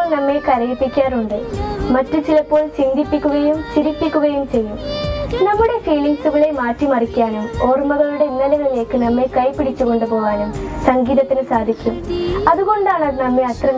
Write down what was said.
ചിലപ്പോൾ നമ്മെ കരയിപ്പിക്കാറുണ്ട്, മറ്റു ചിലപ്പോൾ ചിന്തിപ്പിക്കുകയും ചിരിപ്പിക്കുകയും ചെയ്യും. നമ്മുടെ ഫീലിംഗ്സുകളെ മാറ്റിമറിക്കാനും ഓർമ്മകളുടെ ഇന്നലകളിലേക്ക് നമ്മെ കൈപിടിച്ചു കൊണ്ടുപോകാനും സംഗീതത്തിന് സാധിക്കും. അതുകൊണ്ടാണ് അത് നമ്മെ അത്ര